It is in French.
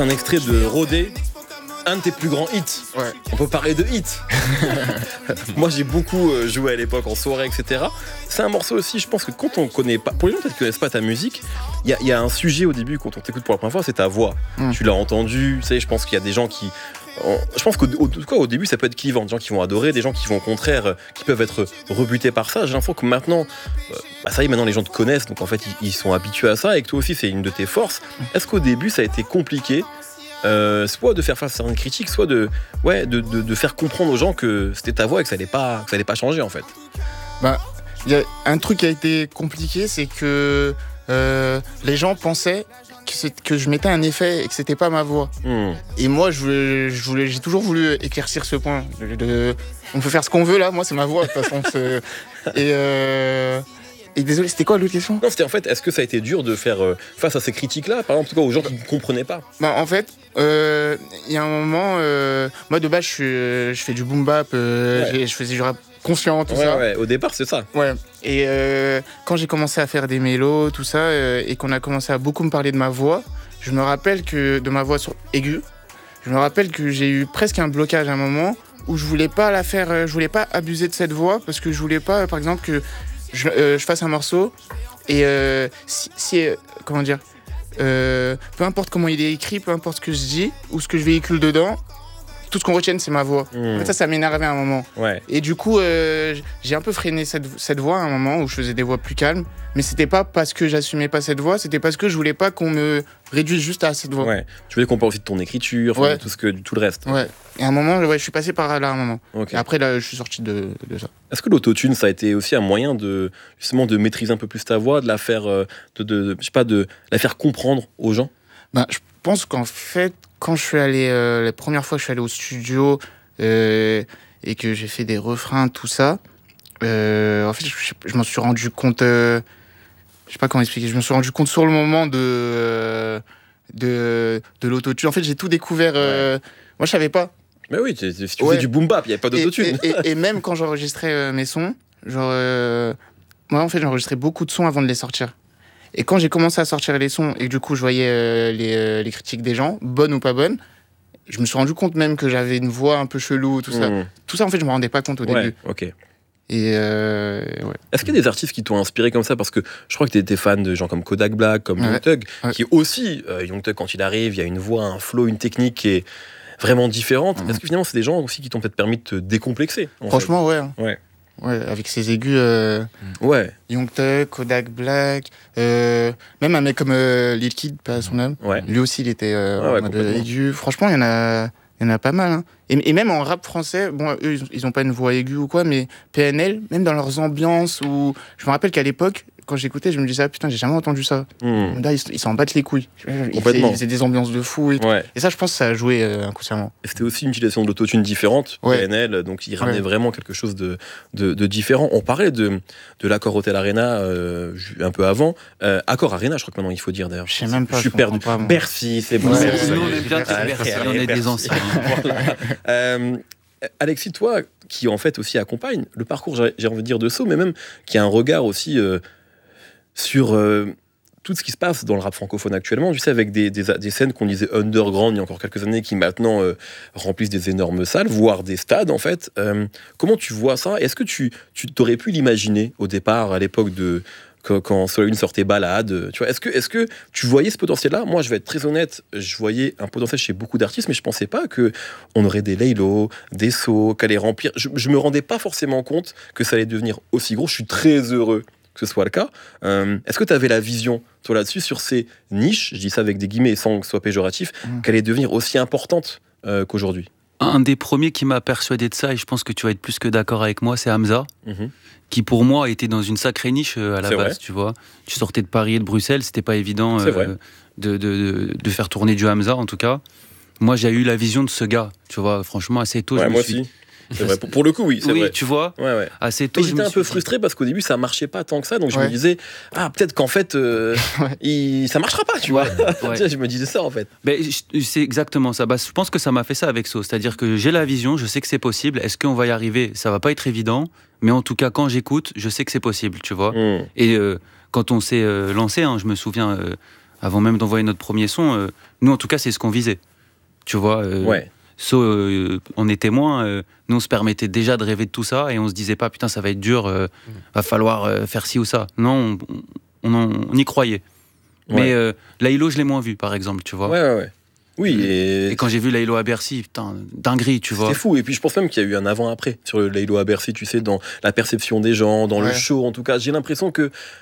Un extrait de Rodé, un de tes plus grands hits. Ouais. On peut parler de hits. Moi, j'ai beaucoup joué à l'époque en soirée, etc. C'est un morceau aussi, je pense que quand on connaît pas, pour les gens peut-être qui connaissent pas ta musique, il y a un sujet au début quand on t'écoute pour la première fois, c'est ta voix. Tu l'as entendu, tu sais, je pense qu'il y a des gens qui... Je pense qu'au début, ça peut être clivant. Des gens qui vont adorer, des gens qui vont au contraire, qui peuvent être rebutés par ça. J'ai l'impression que maintenant, ça y est, maintenant les gens te connaissent, donc en fait, ils sont habitués à ça et que toi aussi, c'est une de tes forces. Est-ce qu'au début, ça a été compliqué soit de faire face à certaines critiques, soit de faire comprendre aux gens que c'était ta voix et que ça allait pas changer en fait? Il y a un truc qui a été compliqué, c'est que les gens pensaient que je mettais un effet et que c'était pas ma voix. Et moi, j'ai toujours voulu éclaircir ce point. On peut faire ce qu'on veut là, moi c'est ma voix de toute façon. Et désolé, c'était quoi l'autre question? Non, c'était en fait, est-ce que ça a été dur de faire face à ces critiques-là, par exemple, en tout cas aux gens qui ne comprenaient pas? En fait, il y a un moment, moi de base, je fais du boom bap, je faisais du rap conscient, tout ça. Ouais, au départ, c'est ça. Ouais. Et quand j'ai commencé à faire des mélos, tout ça, et qu'on a commencé à beaucoup me parler de ma voix, je me rappelle que de ma voix aiguë, je me rappelle que j'ai eu presque un blocage à un moment où je voulais pas la faire, je voulais pas abuser de cette voix parce que je voulais pas, par exemple, que je fasse un morceau et comment dire, peu importe comment il est écrit, peu importe ce que je dis ou ce que je véhicule dedans, tout ce qu'on retienne, c'est ma voix. En fait, ça m'énervait à un moment. Ouais. Et du coup, j'ai un peu freiné cette voix à un moment où je faisais des voix plus calmes. Mais c'était pas parce que j'assumais pas cette voix, c'était parce que je voulais pas qu'on me réduise juste à cette voix. Ouais. Tu voulais qu'on parle aussi de ton écriture, Ouais. tout le reste. Ouais. Et à un moment, je suis passé par là à un moment. Okay. Et après, là, je suis sorti de ça. Est-ce que l'autotune, ça a été aussi un moyen justement de maîtriser un peu plus ta voix, de la faire, de la faire comprendre aux gens? Je pense qu'en fait, quand je suis allé, la première fois que je suis allé au studio et que j'ai fait des refrains, tout ça, en fait, je m'en suis rendu compte, je sais pas comment expliquer, je me suis rendu compte sur le moment de l'autotune. En fait, j'ai tout découvert, moi je savais pas. Mais oui, si tu faisais du boom bap, il n'y avait pas d'autotune. Et même quand j'enregistrais mes sons, moi en fait j'enregistrais beaucoup de sons avant de les sortir. Et quand j'ai commencé à sortir les sons et que du coup je voyais les critiques des gens, bonnes ou pas bonnes, je me suis rendu compte même que j'avais une voix un peu chelou, tout ça. Tout ça en fait je me rendais pas compte au début. Ok. Et Est-ce qu'il y a des artistes qui t'ont inspiré comme ça? Parce que je crois que tu étais fan de gens comme Kodak Black, comme Young Thug, qui aussi, Young Thug quand il arrive, il y a une voix, un flow, une technique qui est vraiment différente. Est-ce que finalement c'est des gens aussi qui t'ont peut-être permis de te décomplexer? Franchement, ouais, avec ses aigus, Young Thug, Kodak Black, même un mec comme Lil Kid, pas son nom. Lui aussi, il était en mode aigu. Franchement, il y en a pas mal. Hein. Et même en rap français, bon, eux, ils ont pas une voix aiguë ou quoi, mais PNL, même dans leurs ambiances, où je me rappelle qu'à l'époque, quand j'écoutais, je me disais, putain, j'ai jamais entendu ça. Là, ils s'en battent les couilles. Ils faisaient des ambiances de fou. Et ça, je pense que ça a joué inconsciemment. Et c'était aussi une utilisation de l'autotune différente, PNL, donc il ramenait vraiment quelque chose de différent. On parlait de l'Accor Hotel Arena un peu avant. Accor Arena, je crois que maintenant il faut dire d'ailleurs. Je sais même pas. Je suis perdu. Bercy, c'est bon. Nous, on est bien Bercy, on est des anciens. Alexis, toi, qui en fait aussi accompagne le parcours, j'ai envie de dire de So, mais même qui a un regard aussi sur tout ce qui se passe dans le rap francophone actuellement, tu sais, avec des scènes qu'on disait underground il y a encore quelques années, qui maintenant remplissent des énormes salles, voire des stades en fait. Comment tu vois ça? Est-ce que tu t'aurais pu l'imaginer au départ, à l'époque quand Solar sortait Balade, tu vois, est-ce que tu voyais ce potentiel-là? Moi, je vais être très honnête, je voyais un potentiel chez beaucoup d'artistes, mais je pensais pas que on aurait des Laylo, des So, qu'elle allait remplir. Je me rendais pas forcément compte que ça allait devenir aussi gros. Je suis très heureux que ce soit le cas. Est-ce que tu avais la vision, toi, là-dessus, sur ces niches, je dis ça avec des guillemets sans que ce soit péjoratif, qu'elle allait devenir aussi importante qu'aujourd'hui? Un des premiers qui m'a persuadé de ça, et je pense que tu vas être plus que d'accord avec moi, c'est Hamza, qui pour moi était dans une sacrée niche à la base, tu vois. Tu sortais de Paris et de Bruxelles, c'était pas évident de faire tourner du Hamza, en tout cas. Moi, j'ai eu la vision de ce gars, tu vois, franchement, assez tôt. Moi aussi. C'est vrai. Pour le coup, oui, c'est vrai. Oui, tu vois, assez tôt. J'étais un peu frustré parce qu'au début, ça marchait pas tant que ça. Donc je me disais, peut-être qu'en fait, ça marchera pas, tu vois. Je me disais ça, en fait. C'est exactement ça. Je pense que ça m'a fait ça avec So. C'est-à-dire que j'ai la vision, je sais que c'est possible. Est-ce qu'on va y arriver? Ça va pas être évident. Mais en tout cas, quand j'écoute, je sais que c'est possible, tu vois. Et quand on s'est lancé, je me souviens... Avant même d'envoyer notre premier son, nous en tout cas c'est ce qu'on visait. Tu vois, on est témoins, nous on se permettait déjà de rêver de tout ça et on se disait pas putain ça va être dur, va falloir faire ci ou ça. Non, on y croyait. Mais Laylo je l'ai moins vu par exemple, tu vois. Ouais. Oui, et quand j'ai vu Laylo à Bercy, putain, dinguerie, tu vois. C'est fou. Et puis je pense même qu'il y a eu un avant-après sur le Laylo à Bercy, tu sais, dans la perception des gens, dans le show en tout cas. J'ai l'impression que